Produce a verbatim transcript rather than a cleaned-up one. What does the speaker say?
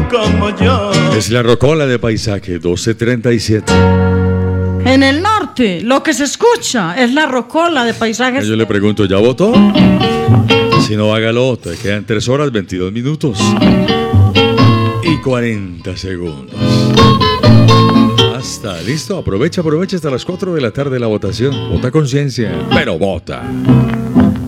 como yo. Es la rocola de paisaje doce treinta y siete. En el norte, lo que se escucha es la rocola de paisajes. Yo le pregunto, ¿ya votó? Si no, hágalo. Te quedan tres horas, veintidós minutos y cuarenta segundos. Hasta, listo. Aprovecha, aprovecha hasta las cuatro de la tarde la votación. Vota conciencia, pero vota.